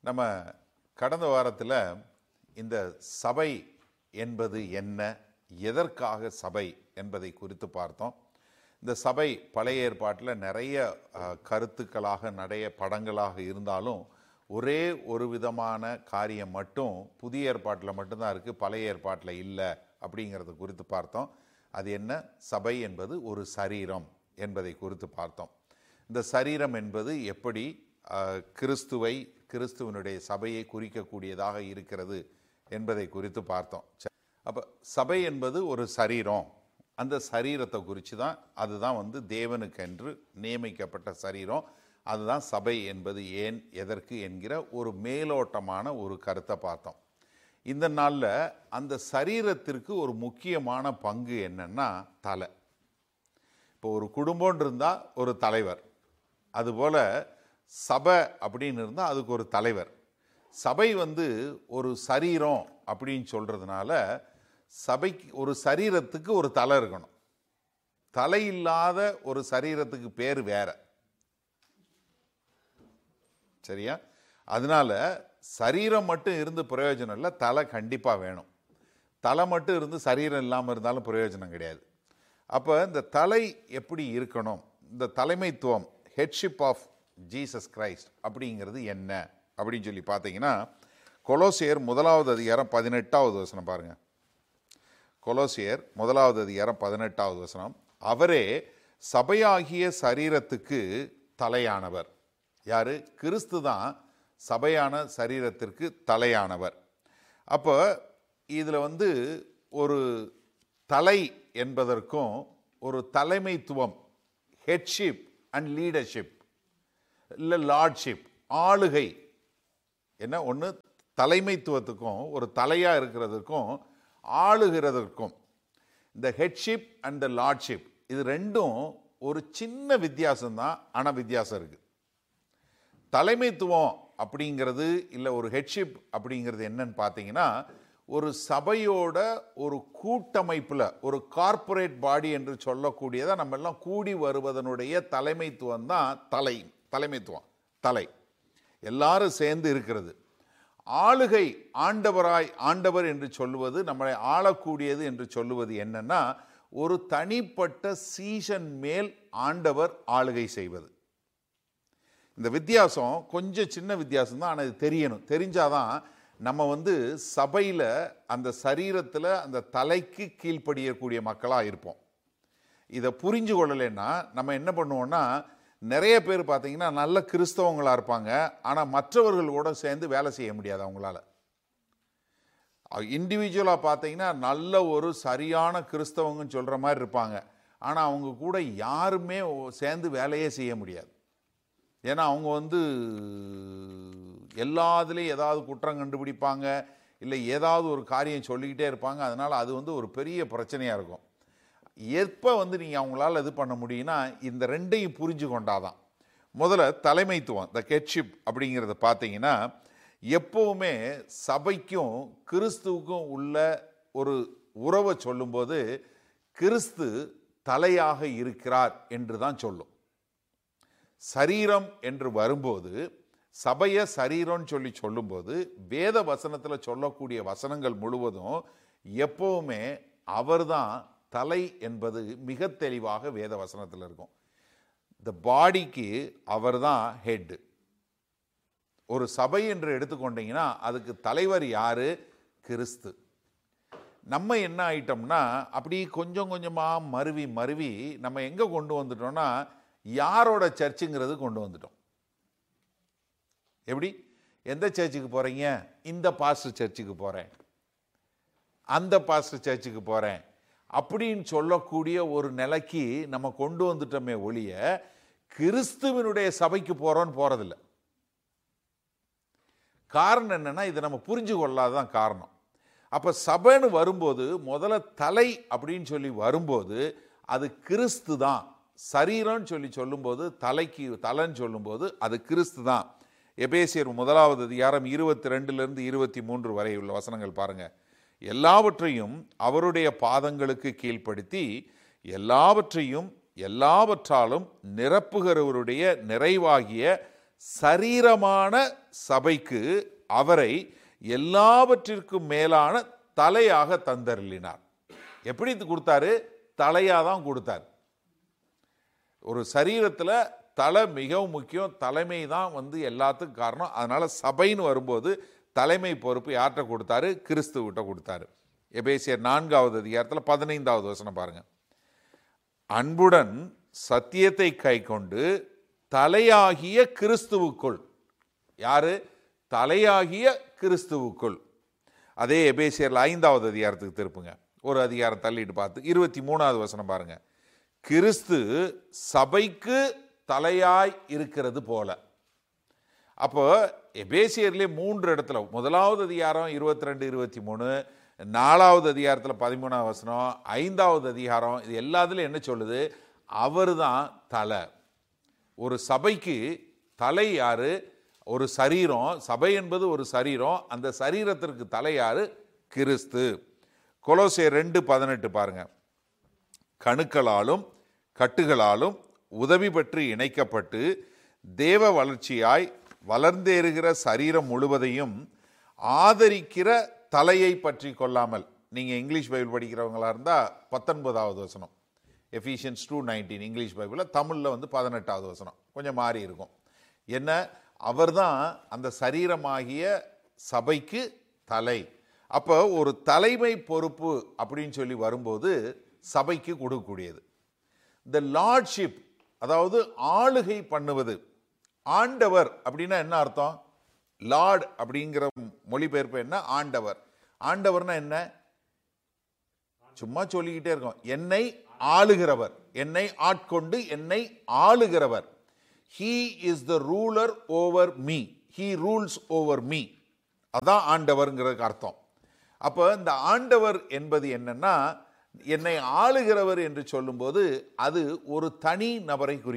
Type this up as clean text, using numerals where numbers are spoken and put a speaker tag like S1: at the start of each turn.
S1: நம்ம கடந்த வாரத்தில் இந்த சபை என்பது என்ன, எதற்காக சபை என்பதை குறித்து பார்த்தோம். இந்த சபை பழைய ஏற்பாட்டில் நிறைய கருத்துக்களாக நிறைய படங்களாக இருந்தாலும் ஒரே ஒரு விதமான காரியம் மட்டும் புதிய ஏற்பாட்டில் மட்டும்தான் இருக்குது, பழைய ஏற்பாட்டில் இல்லை அப்படிங்கிறத குறித்து பார்த்தோம். அது என்ன? சபை என்பது ஒரு சரீரம் என்பதை குறித்து பார்த்தோம். இந்த சரீரம் என்பது எப்படி கிறிஸ்துவனுடைய சபையை குறிக்கக்கூடியதாக இருக்கிறது என்பதை குறித்து பார்த்தோம். அப்போ சபை என்பது ஒரு சரீரம், அந்த சரீரத்தை குறித்து தான், அதுதான் தேவனுக்கென்று நியமிக்கப்பட்ட சரீரம். அதுதான் சபை என்பது ஏன், எதற்கு என்கிற ஒரு மேலோட்டமான ஒரு கருத்தை பார்த்தோம். இந்த நாளில் அந்த சரீரத்திற்கு ஒரு முக்கியமான பங்கு என்னன்னா தலை. இப்போ ஒரு குடும்பம் இருந்தால் ஒரு தலைவர், அதுபோல் சபை அப்படின்னு இருந்தால் அதுக்கு ஒரு தலைவர். சபை ஒரு சரீரம் அப்படின்னு சொல்கிறதுனால சபைக்கு ஒரு சரீரத்துக்கு ஒரு தலை இருக்கணும். தலை இல்லாத ஒரு சரீரத்துக்கு பேர் வேற, சரியா? அதனால சரீரம் மட்டும் இருந்து பிரயோஜனம் இல்லை, தலை கண்டிப்பாக வேணும். தலை மட்டும் இருந்து சரீரம் இல்லாமல் இருந்தாலும் பிரயோஜனம் கிடையாது. அப்போ இந்த தலை எப்படி இருக்கணும், இந்த தலைமைத்துவம், ஹெட்ஷிப் ஆஃப் ஜீசஸ் கிரைஸ்ட் அப்படிங்கிறது என்ன அப்படின்னு சொல்லி பார்த்தீங்கன்னா, கொலோசியர் 1வது அதிகாரம் 18வது வசனம் பாருங்கள். கொலோசியர் 1வது அதிகாரம் 18வது வசனம். அவரே சபையாகிய சரீரத்துக்கு தலையானவர். யாரு? கிறிஸ்து தான் சபையான சரீரத்திற்கு தலையானவர். அப்போ இதில் ஒரு தலை என்பதற்கும் ஒரு தலைமைத்துவம், ஹெட்ஷிப் அண்ட் லீடர்ஷிப், இல்லை லார்ட்ஷிப், ஆளுகை, என்ன ஒன்று தலைமைத்துவத்துக்கும் ஒரு தலையாக இருக்கிறதுக்கும் ஆளுகிறதற்கும், இந்த ஹெட்ஷிப் அண்ட் த லார்ட்ஷிப், இது ரெண்டும் ஒரு சின்ன வித்தியாசம்தான், ஆனால் வித்தியாசம் இருக்குது. தலைமைத்துவம் அப்படிங்கிறது இல்லை ஒரு ஹெட்ஷிப் அப்படிங்கிறது என்னன்னு பார்த்தீங்கன்னா, ஒரு சபையோட ஒரு கூட்டமைப்பில் ஒரு கார்ப்பரேட் பாடி என்று சொல்லக்கூடியதாக நம்ம எல்லாம் கூடி வருவதனுடைய தலைமைத்துவம் தான் தலைமைத்துவம், தலை. எல்லாரும் சேர்ந்து இருக்கிறது. ஆளுகை, ஆண்டவர் என்று சொல்லுவது, நம்மளை ஆளக்கூடியது என்று சொல்லுவது என்னன்னா, ஒரு தனிப்பட்ட சீசன் மேல் ஆண்டவர் ஆளுகை செய்வது. இந்த வித்தியாசம் கொஞ்சம் சின்ன வித்தியாசம் தான், ஆனால் இது தெரியணும். தெரிஞ்சாதான் நம்ம சபையில் அந்த சரீரத்தில் அந்த தலைக்கு கீழ்ப்படியக்கூடிய மக்களாக இருப்போம். இதை புரிஞ்சு கொள்ளலைன்னா நம்ம என்ன பண்ணுவோம்னா, நிறைய பேர் பார்த்தீங்கன்னா நல்ல கிறிஸ்தவங்களாக இருப்பாங்க, ஆனால் மற்றவர்களோட சேர்ந்து வேலை செய்ய முடியாது அவங்களால. இண்டிவிஜுவலாக பார்த்தீங்கன்னா நல்ல ஒரு சரியான கிறிஸ்தவங்கன்னு சொல்கிற மாதிரி இருப்பாங்க, ஆனால் அவங்க கூட யாருமே சேர்ந்து வேலையே செய்ய முடியாது. ஏன்னா அவங்க எல்லாத்துலேயும் ஏதாவது குற்றம் கண்டுபிடிப்பாங்க, இல்லை ஏதாவது ஒரு காரியம் சொல்லிக்கிட்டே இருப்பாங்க. அதனால் அது ஒரு பெரிய பிரச்சனையாக இருக்கும். எப்போ நீங்கள் அவங்களால இது பண்ண முடியும்னா, இந்த ரெண்டையும் புரிஞ்சு கொண்டாதான். முதல்ல தலைமைத்துவம், த ஹெட்ஷிப் அப்படிங்கிறத பார்த்தீங்கன்னா, எப்போவுமே சபைக்கும் கிறிஸ்துவுக்கும் உள்ள ஒரு உறவை சொல்லும்போது கிறிஸ்து தலையாக இருக்கிறார் என்று தான் சொல்லும். சரீரம் என்று வரும்போது, சபையை சரீரம்னு சொல்லும்போது வேத வசனத்தில் சொல்லக்கூடிய வசனங்கள் முழுவதும் எப்போவுமே அவர்தான் தலை என்பது மிக தெளிவாக வேத வசனத்தில் இருக்கும். இந்த பாடிக்கு அவர் தான் ஹெட். ஒரு சபை என்று எடுத்துக்கொண்டீங்கன்னா அதுக்கு தலைவர் யாரு? கிறிஸ்து. நம்ம என்ன ஆயிட்டோம்னா, அப்படி கொஞ்சம் கொஞ்சமாக மருவி நம்ம எங்கே கொண்டு வந்துட்டோம்னா, யாரோட சர்ச்சுங்கிறது கொண்டு வந்துட்டோம். எப்படி? எந்த சர்ச்சுக்கு போகிறீங்க? இந்த பாஸ்டர் சர்ச்சுக்கு போகிறேன், அந்த பாஸ்டர் சர்ச்சுக்கு போகிறேன் அப்படின்னு சொல்லக்கூடிய ஒரு நிலைக்கு நம்ம கொண்டு வந்துட்டோமே ஒழிய, கிறிஸ்துவனுடைய சபைக்கு போகிறோன்னு போகிறதில்ல. காரணம் என்னன்னா, இதை நம்ம புரிஞ்சு கொள்ளாதான் காரணம். அப்போ சபைன்னு வரும்போது முதல்ல தலை அப்படின்னு சொல்லி வரும்போது அது கிறிஸ்து தான். சரீரம்னு சொல்லும்போது தலைன்னு சொல்லும்போது அது கிறிஸ்து தான். எபேசியர் 1வது அதிகாரம் 22லிருந்து 23 வரை உள்ள வசனங்கள் பாருங்க. எல்லாவற்றையும் அவருடைய பாதங்களுக்கு கீழ்ப்படுத்தி எல்லாவற்றையும் எல்லாவற்றாலும் நிரப்புகிறவருடைய நிறைவாகிய சரீரமான சபைக்கு அவரை எல்லாவற்றிற்கும் மேலான தலையாக தந்தருளினார். எப்படி கொடுத்தாரு? தலையாக தான் கொடுத்தார். ஒரு சரீரத்தில் தலை மிகவும் முக்கியம். தலைமை தான் எல்லாத்துக்கும் காரணம். அதனால சபைன்னு வரும்போது தலைமை பொறுப்பு யார்கிட்ட கொடுத்தாரு? கிறிஸ்துவிட்ட கொடுத்தாரு. எபேசியர் 4வது அதிகாரத்தில் 15வது வசனம் பாருங்க. அன்புடன் சத்தியத்தை கை கொண்டு தலையாகிய கிறிஸ்துவுக்குள். யாரு? தலையாகிய கிறிஸ்துவுக்குள். அதே எபேசியர் 5வது அதிகாரத்துக்கு திருப்புங்க, ஒரு அதிகாரம் தள்ளிட்டு பார்த்து 23வது வசனம் பாருங்க. கிறிஸ்து சபைக்கு தலையாய் இருக்கிறது போல. அப்போ எபேசியர்லேயே 3 இடத்துல, 1வது அதிகாரம் 22, 23, 4வது அதிகாரத்தில் 13வது வசனம், 5வது அதிகாரம், இது எல்லாத்துலையும் என்ன சொல்லுது? அவர் தான் தலை. ஒரு சபைக்கு தலை யாரு? ஒரு சரீரம். சபை என்பது ஒரு சரீரம். அந்த சரீரத்திற்கு தலை யாரு? கிறிஸ்து. கொலோசியர் 2:18 பாருங்க. கணுக்களாலும் கட்டுகளாலும் உதவி பெற்று இணைக்கப்பட்டு தேவ வளர்ச்சியாய் வளர்ந்தேறுகிற சரீரம் முழுவதையும் ஆதரிக்கிற தலையை பற்றி கொள்ளாமல். நீங்கள் இங்கிலீஷ் பைபிள் படிக்கிறவங்களா இருந்தால் 19வது வசனம், எஃபிஷியன்ஸ் 2:19 இங்கிலீஷ் பைபிளில். தமிழில் 18வது வசனம் கொஞ்சம் மாறி இருக்கும். என்ன? அவர்தான் அந்த சரீரமாகிய சபைக்கு தலை. அப்போ ஒரு தலைமை பொறுப்பு அப்படின்னு சொல்லி வரும்போது சபைக்கு கொடுக்கக்கூடியது. த லார்ட்ஷிப், அதாவது ஆளுகை பண்ணுவது. ஆண்டவர் அப்படின்னா என்ன அர்த்தம்? லார்ட் அப்படிங்கிற மொழிபெயர்ப்பு என்ன? ஆண்டவர். ஆண்டவர்னா என்ன? சும்மா சொல்லிக்கிட்டே இருக்கோம். என்னை ஆளுகிறவர், என்னை ஆட்கொண்டு என்னை ஆளுகிறவர். He is the ruler over me. He rules over me. அதான் ஆண்டவர்ங்கிறதுக்கு அர்த்தம். அப்போ இந்த ஆண்டவர் என்பது என்னன்னா, என்னை ஆளுகிறவர் என்று சொல்லும்போது அது ஒரு தனி நபரை குறிக்கும்.